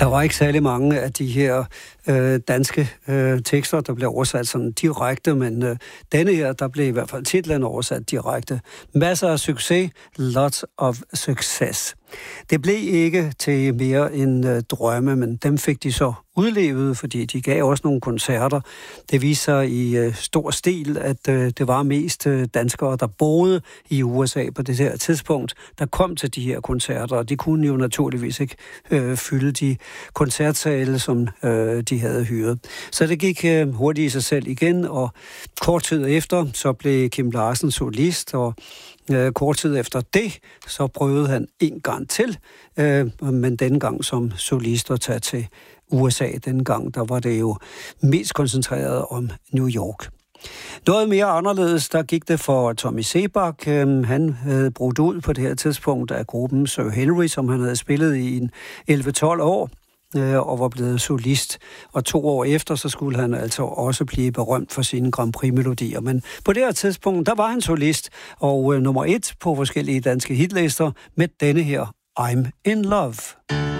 Der var ikke særlig mange af de her danske tekster, der blev oversat sådan direkte, men denne her, der blev i hvert fald titlen oversat direkte. Masser af succes, lots of success. Det blev ikke til mere end drømme, men dem fik de så udlevet, fordi de gav også nogle koncerter. Det viser sig i stor stil, at det var mest danskere, der boede i USA på det her tidspunkt, der kom til de her koncerter, og de kunne jo naturligvis ikke fylde de koncertsale, som de havde hyret. Så det gik hurtigt i sig selv igen, og kort tid efter, så blev Kim Larsen solist, og kort tid efter det, så prøvede han en gang til, men denne gang som solist at tage til USA. Denne gang, der var det jo mest koncentreret om New York. Noget mere anderledes, der gik det for Tommy Sebak. Han havde brudt ud på det her tidspunkt af gruppen Sir Henry, som han havde spillet i 11-12 år, og var blevet solist. Og 2 år efter, så skulle han altså også blive berømt for sine Grand Prix-melodier. Men på det her tidspunkt, der var han solist, og nummer 1 på forskellige danske hitlister med denne her I'm in Love.